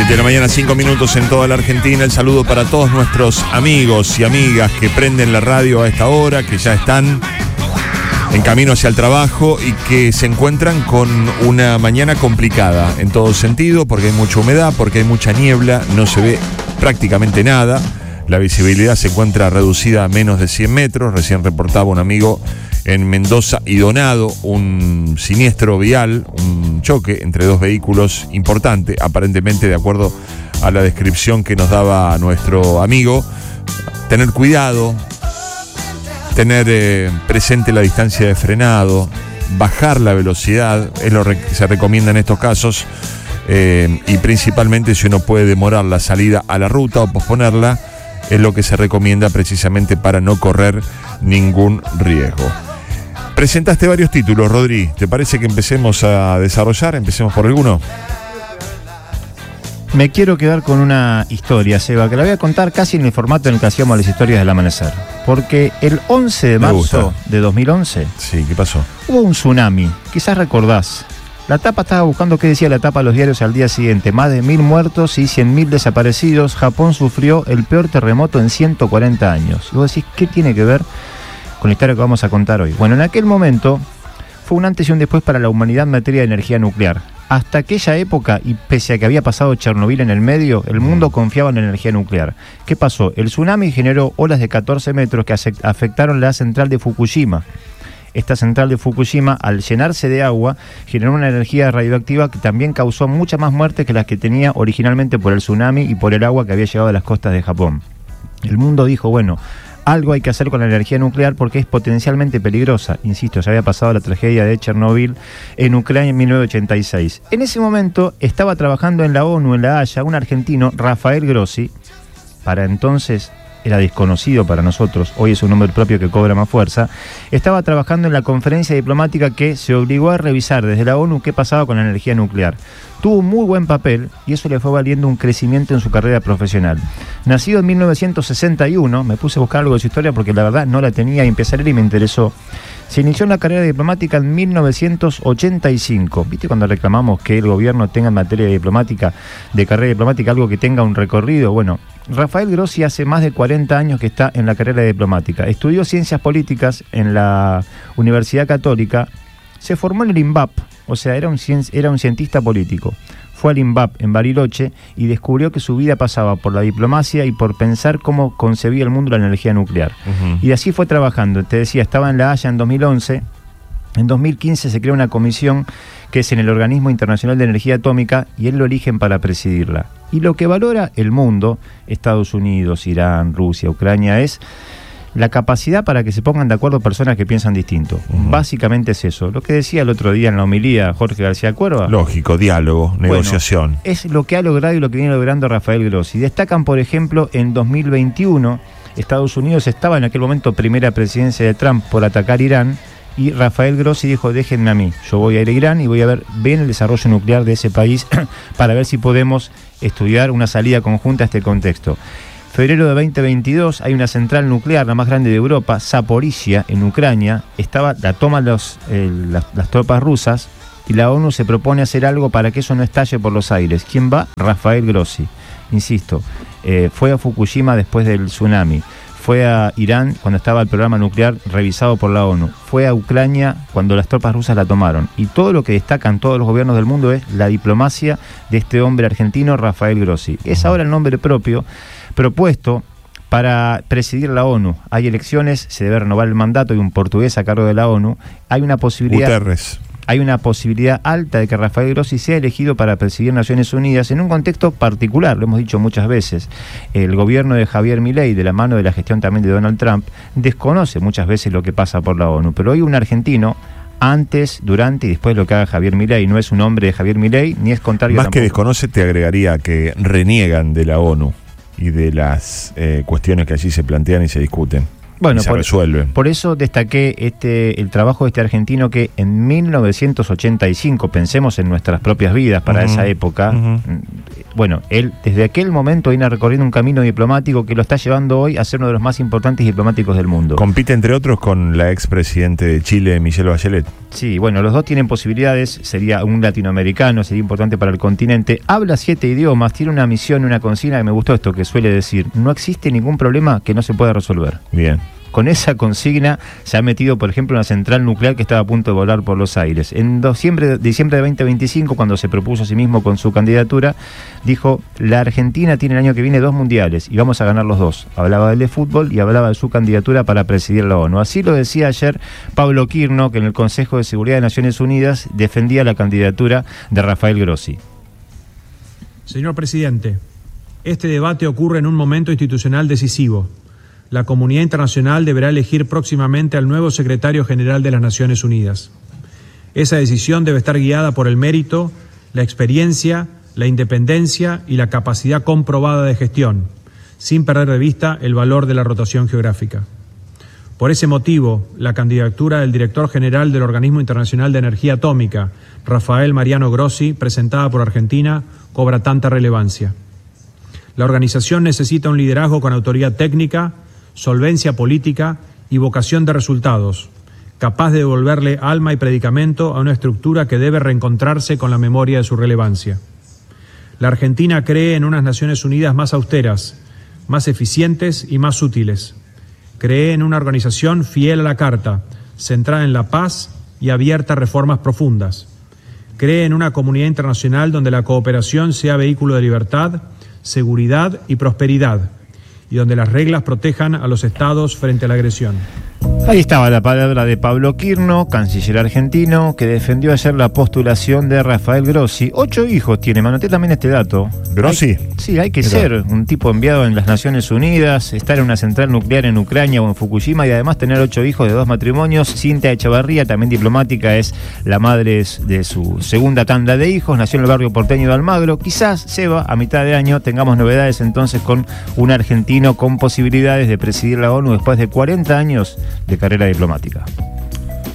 7 de la mañana, 5 minutos en toda la Argentina. El saludo para todos nuestros amigos y amigas que prenden la radio a esta hora, que ya están en camino hacia el trabajo y que se encuentran con una mañana complicada en todo sentido, porque hay mucha humedad, porque hay mucha niebla, no se ve prácticamente nada. La visibilidad se encuentra reducida a menos de 100 metros. Recién reportaba un amigo en Mendoza y Donado un siniestro vial, un choque entre dos vehículos importante, aparentemente de acuerdo a la descripción que nos daba nuestro amigo. Tener cuidado, tener presente la distancia de frenado, bajar la velocidad, es lo que se recomienda en estos casos, y principalmente si uno puede demorar la salida a la ruta o posponerla, es lo que se recomienda precisamente para no correr ningún riesgo. Presentaste varios títulos, Rodri. ¿Te parece que empecemos a desarrollar? ¿Empecemos por alguno? Me quiero quedar con una historia, Seba, que la voy a contar casi en el formato en el que hacíamos las historias del amanecer. Porque el 11 de marzo de 2011... Sí, ¿qué pasó? Hubo un tsunami, quizás recordás. La tapa estaba buscando qué decía la tapa de los diarios al día siguiente. Más de 1.000 muertos y 100.000 desaparecidos. Japón sufrió el peor terremoto en 140 años. Y vos decís, ¿qué tiene que ver con la historia que vamos a contar hoy? Bueno, en aquel momento fue un antes y un después para la humanidad en materia de energía nuclear. Hasta aquella época, y pese a que había pasado Chernobyl en el medio, el mundo confiaba en la energía nuclear. ¿Qué pasó? El tsunami generó olas de 14 metros que afectaron la central de Fukushima. Esta central de Fukushima, al llenarse de agua, generó una energía radioactiva que también causó muchas más muertes que las que tenía originalmente por el tsunami y por el agua que había llegado a las costas de Japón. El mundo dijo, bueno, algo hay que hacer con la energía nuclear porque es potencialmente peligrosa. Insisto, ya había pasado la tragedia de Chernobyl en Ucrania en 1986. En ese momento estaba trabajando en la ONU, en La Haya, un argentino, Rafael Grossi. Para entonces era desconocido para nosotros, hoy es un nombre propio que cobra más fuerza. Estaba trabajando en la conferencia diplomática que se obligó a revisar desde la ONU qué pasaba con la energía nuclear. Tuvo un muy buen papel y eso le fue valiendo un crecimiento en su carrera profesional. Nacido en 1961, me puse a buscar algo de su historia porque la verdad no la tenía y empecé a leer y me interesó. Se inició en la carrera diplomática en 1985. ¿Viste cuando reclamamos que el gobierno tenga en materia diplomática, de carrera diplomática, algo que tenga un recorrido? Bueno, Rafael Grossi hace más de 40 años que está en la carrera diplomática. Estudió ciencias políticas en la Universidad Católica. Se formó en el INVAP, o sea, era un cientista político. Fue al INVAP en Bariloche y descubrió que su vida pasaba por la diplomacia y por pensar cómo concebía el mundo la energía nuclear. Y así fue trabajando. Te decía, estaba en La Haya en 2011. En 2015 se creó una comisión que es en el Organismo Internacional de Energía Atómica y él lo eligen para presidirla. Y lo que valora el mundo, Estados Unidos, Irán, Rusia, Ucrania, es la capacidad para que se pongan de acuerdo personas que piensan distinto. Básicamente es eso. Lo que decía el otro día en la homilía Jorge García Cuerva. Lógico, diálogo, negociación. Bueno, es lo que ha logrado y lo que viene logrando Rafael Grossi. Destacan, por ejemplo, en 2021, Estados Unidos estaba en aquel momento primera presidencia de Trump por atacar Irán, y Rafael Grossi dijo, déjenme a mí, yo voy a ir a Irán y voy a ver bien el desarrollo nuclear de ese país para ver si podemos estudiar una salida conjunta a este contexto. Febrero de 2022 hay una central nuclear, la más grande de Europa, Zaporizhia, en Ucrania. La toman las tropas rusas y la ONU se propone hacer algo para que eso no estalle por los aires. ¿Quién va? Rafael Grossi. Insisto, fue a Fukushima después del tsunami. Fue a Irán cuando estaba el programa nuclear revisado por la ONU. Fue a Ucrania cuando las tropas rusas la tomaron. Y todo lo que destacan todos los gobiernos del mundo es la diplomacia de este hombre argentino, Rafael Grossi. Es ahora el nombre propio propuesto para presidir la ONU. Hay elecciones, se debe renovar el mandato, hay un portugués a cargo de la ONU. Hay una posibilidad... Guterres. Hay una posibilidad alta de que Rafael Grossi sea elegido para presidir Naciones Unidas en un contexto particular, lo hemos dicho muchas veces. El gobierno de Javier Milei, de la mano de la gestión también de Donald Trump, desconoce muchas veces lo que pasa por la ONU. Pero hoy un argentino, antes, durante y después de lo que haga Javier Milei, no es un hombre de Javier Milei, ni es contrario Más tampoco. que desconoce, te agregaría que reniegan de la ONU y de las cuestiones que allí se plantean y se discuten. Bueno, se resuelven. Por eso destaqué el trabajo de este argentino que en 1985, pensemos en nuestras propias vidas para esa época, Bueno, él desde aquel momento viene recorriendo un camino diplomático que lo está llevando hoy a ser uno de los más importantes diplomáticos del mundo. Compite entre otros con la expresidente de Chile, Michelle Bachelet. Sí, bueno, los dos tienen posibilidades, sería un latinoamericano, sería importante para el continente, habla 7 idiomas, tiene una misión, una consigna que me gustó esto, que suele decir, no existe ningún problema que no se pueda resolver. Bien. Con esa consigna se ha metido, por ejemplo, una central nuclear que estaba a punto de volar por los aires. En diciembre de 2025, cuando se propuso a sí mismo con su candidatura, dijo, la Argentina tiene el año que viene 2 mundiales y vamos a ganar los 2. Hablaba del de fútbol y hablaba de su candidatura para presidir la ONU. Así lo decía ayer Pablo Quirno, que en el Consejo de Seguridad de Naciones Unidas defendía la candidatura de Rafael Grossi. Señor presidente, este debate ocurre en un momento institucional decisivo. La comunidad internacional deberá elegir próximamente al nuevo secretario general de las Naciones Unidas. Esa decisión debe estar guiada por el mérito, la experiencia, la independencia y la capacidad comprobada de gestión, sin perder de vista el valor de la rotación geográfica. Por ese motivo, la candidatura del director general del Organismo Internacional de Energía Atómica, Rafael Mariano Grossi, presentada por Argentina, cobra tanta relevancia. La organización necesita un liderazgo con autoridad técnica, solvencia política y vocación de resultados, capaz de devolverle alma y predicamento a una estructura que debe reencontrarse con la memoria de su relevancia. La Argentina cree en unas Naciones Unidas más austeras, más eficientes y más útiles. Cree en una organización fiel a la Carta, centrada en la paz y abierta a reformas profundas. Cree en una comunidad internacional donde la cooperación sea vehículo de libertad, seguridad y prosperidad, y donde las reglas protejan a los estados frente a la agresión. Ahí estaba la palabra de Pablo Quirno, canciller argentino, que defendió ayer la postulación de Rafael Grossi. 8 hijos tiene, manoté también este dato. ¿Grossi? Sí, hay que ser un tipo enviado en las Naciones Unidas, estar en una central nuclear en Ucrania o en Fukushima y además tener 8 hijos de 2 matrimonios. Cintia Echevarría, también diplomática, es la madre de su segunda tanda de hijos, nació en el barrio porteño de Almagro. Quizás, Seba, a mitad de año tengamos novedades entonces con un argentino con posibilidades de presidir la ONU después de 40 años de carrera diplomática.